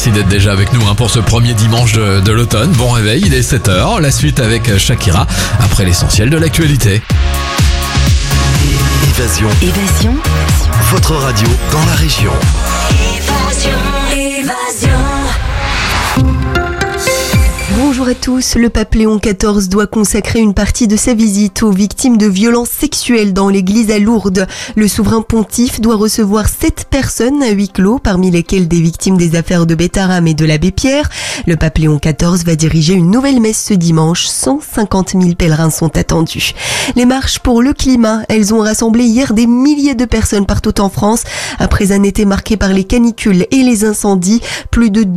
Merci d'être déjà avec nous pour ce premier dimanche de l'automne. Bon réveil, il est 7h. La suite avec Shakira, après l'essentiel de l'actualité. Évasion. Votre radio dans la région. Évasion. Bonjour à tous, le pape Léon XIV doit consacrer une partie de sa visite aux victimes de violences sexuelles dans l'église à Lourdes. Le souverain pontife doit recevoir 7 personnes à huis clos, parmi lesquelles des victimes des affaires de Bétharram et de l'abbé Pierre. Le pape Léon XIV va diriger une nouvelle messe ce dimanche. 150 000 pèlerins sont attendus. Les marches pour le climat, elles ont rassemblé hier des milliers de personnes partout en France. Après un été marqué par les canicules et les incendies, plus de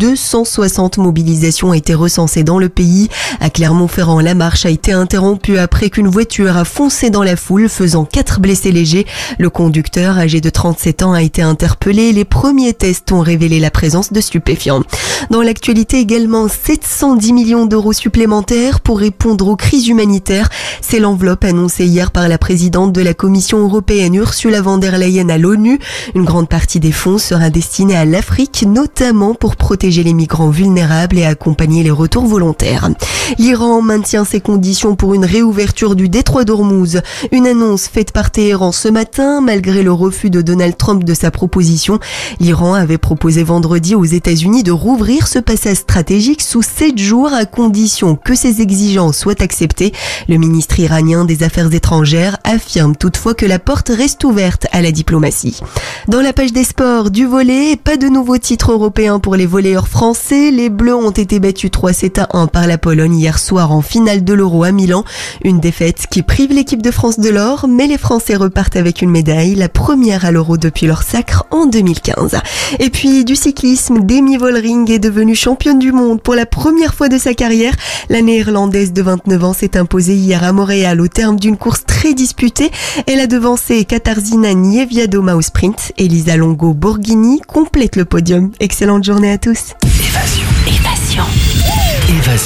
260 mobilisations ont été recensées dans le pays. À Clermont-Ferrand, la marche a été interrompue après qu'une voiture a foncé dans la foule, faisant 4 blessés légers. Le conducteur, âgé de 37 ans, a été interpellé. Les premiers tests ont révélé la présence de stupéfiants. Dans l'actualité également, 710 millions d'euros supplémentaires pour répondre aux crises humanitaires. C'est l'enveloppe annoncée hier par la présidente de la Commission européenne, Ursula von der Leyen, à l'ONU. Une grande partie des fonds sera destinée à l'Afrique, notamment pour protéger les migrants vulnérables et accompagner les retours volontaires. L'Iran maintient ses conditions pour une réouverture du détroit d'Ormuz. Une annonce faite par Téhéran ce matin, malgré le refus de Donald Trump de sa proposition. L'Iran avait proposé vendredi aux États-Unis de rouvrir ce passage stratégique sous 7 jours à condition que ces exigences soient acceptées. Le ministre iranien des Affaires étrangères affirme toutefois que la porte reste ouverte à la diplomatie. Dans la page des sports, du volley, pas de nouveau titre européen pour les volleyeurs français. Les Bleus ont été battus 3-7-1 par la Pologne hier soir en finale de l'Euro à Milan. Une défaite qui prive l'équipe de France de l'or, mais les Français repartent avec une médaille, la première à l'Euro depuis leur sacre en 2015. Et puis du cyclisme, Demi Vollering est devenue championne du monde pour la première fois de sa carrière. La néerlandaise de 29 ans s'est imposée hier à Montréal au terme d'une course très disputée. Elle a devancé Katarzyna Niewiadoma au sprint. Elisa Longo Borghini complète le podium. Excellente journée à tous. Évasion.